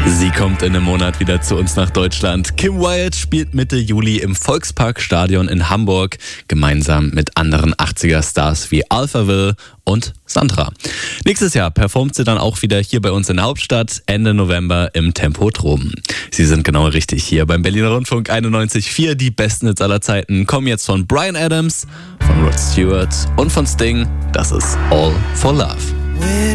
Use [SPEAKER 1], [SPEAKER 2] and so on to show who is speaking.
[SPEAKER 1] Sie kommt in einem Monat wieder zu uns nach Deutschland. Kim Wilde spielt Mitte Juli im Volksparkstadion in Hamburg, gemeinsam mit anderen 80er-Stars wie Alphaville und Sandra. Nächstes Jahr performt sie dann auch wieder hier bei uns in der Hauptstadt, Ende November im Tempodrom. Sie sind genau richtig hier beim Berliner Rundfunk 91.4. Die besten Hits aller Zeiten kommen jetzt von Bryan Adams, von Rod Stewart und von Sting. Das ist All for Love.